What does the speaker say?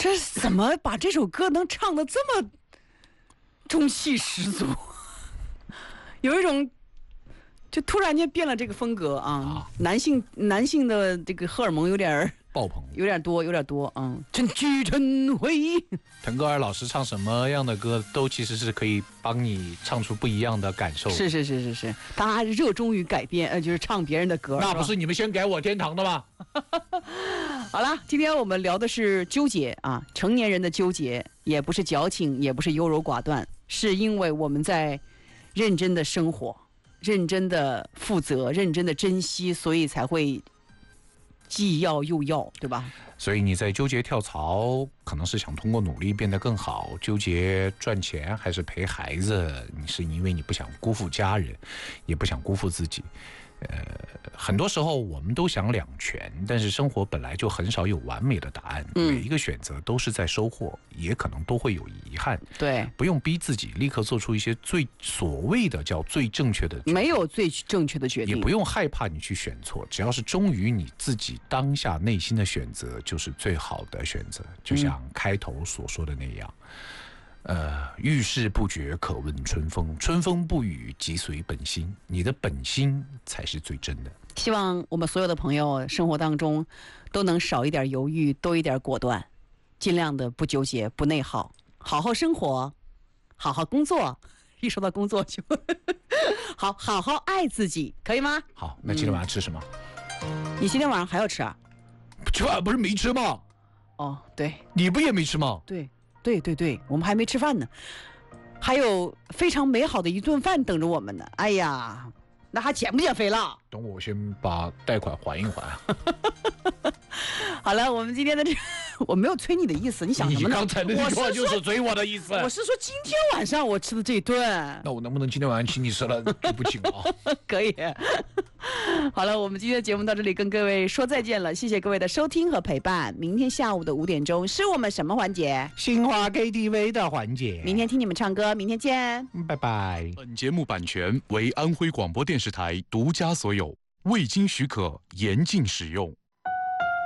这怎么把这首歌能唱得这么中气十足？有一种就突然间变了这个风格啊，男性的这个荷尔蒙有点爆棚， 有点多，趁去趁回。 腾格尔老师唱什么样的歌，都其实是可以帮你唱出不一样的感受。 是，他热衷于改编，就是唱别人的歌。 那不是你们先给我天堂的吗？ 好了，今天我们聊的是纠结啊，成年人的纠结，也不是矫情，也不是优柔寡断，是因为我们在认真的生活，认真的负责，认真的珍惜，所以才会既要又要，对吧？ 所以你在纠结跳槽，可能是想通过努力变得更好；纠结赚钱还是陪孩子，你是因为你不想辜负家人，也不想辜负自己。很多时候我们都想两全，但是生活本来就很少有完美的答案，每一个选择都是在收获，也可能都会有遗憾。 对， 不用逼自己立刻做出一些所谓的叫最正确的决定， 没有最正确的决定， 也不用害怕你去选错，只要是忠于你自己当下内心的选择，就是最好的选择。就像开头所说的那样。遇事不决可问春风，春风不语即随本心，你的本心才是最真的。 希望我们所有的朋友生活当中都能少一点犹豫，多一点果断，尽量的不纠结，不内耗，好好生活，好好工作。一说到工作就好好爱自己，可以吗？ 好，那今天晚上吃什么？ 你今天晚上还要吃啊？ 今晚不是没吃吗？ 哦，对， 你不也没吃吗？ 对，我们还没吃饭呢，还有非常美好的一顿饭等着我们呢。哎呀，那还减不减肥了？ 等我先把贷款还一还。 好了，我们今天的我没有催你的意思，你想什么呢？ 你刚才那句话就是催我的意思。 我是说今天晚上我吃的这一顿。 那我能不能今天晚上请你吃了就不请啊？ 可以。好了，我们今天的节目到这里跟各位说再见了，谢谢各位的收听和陪伴。明天下午的5点钟是我们什么环节？ 新华 KTV 的环节。 明天听你们唱歌，明天见， 拜拜。 本节目版权为安徽广播电视台独家所有，未经许可严禁使用。